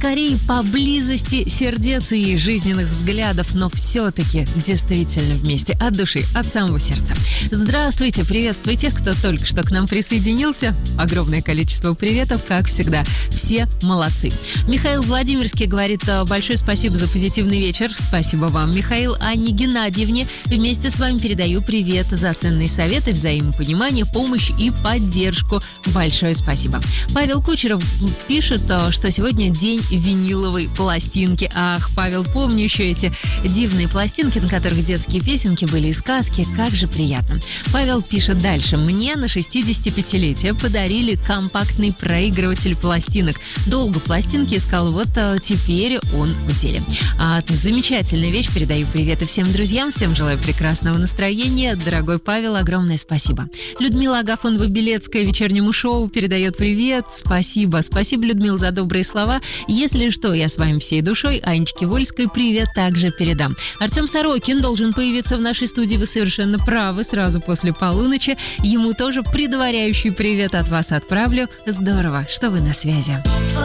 скорее поблизости сердец и жизненных взглядов, но все-таки действительно вместе, от души, от самого сердца. Здравствуйте, приветствую тех, кто только что к нам присоединился. Огромное количество приветов, как всегда. Все молодцы. Михаил Владимирский говорит: большое спасибо за позитивный вечер. Спасибо вам, Михаил. Анне Геннадьевне вместе с вами передаю привет за ценные советы, взаимопонимание, помощь и поддержку. Большое спасибо. Павел Кучеров пишет, что сегодня день виниловой пластинки. Ах, Павел, помню еще эти дивные пластинки, на которых детские песенки были и сказки. Как же приятно. Павел пишет дальше. Мне на 65-летие подарили компактный проигрыватель пластинок. Долго пластинки искал, вот теперь он в деле. Замечательная вещь. Передаю приветы всем друзьям, всем желаю прекрасного настроения. Дорогой Павел, огромное спасибо. Людмила Агафонова-Белецкая вечернему шоу передает привет. Спасибо. Спасибо, Людмила, за добрые слова. Если что, я с вами всей душой. Анечке Вольской привет также передам. Артем Сорокин должен появиться в нашей студии. Вы совершенно правы, сразу после полуночи. Ему тоже предваряющий привет от вас отправлю. Здорово, что вы на связи.